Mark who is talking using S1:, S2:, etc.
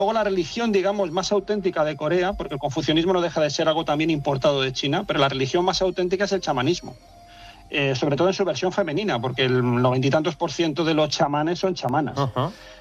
S1: Luego la religión, digamos, más auténtica de Corea, porque el confucianismo no deja de ser algo también importado de China, pero la religión más auténtica es el chamanismo. Sobre todo en su versión femenina, porque el 90 y tantos % de los chamanes son chamanas.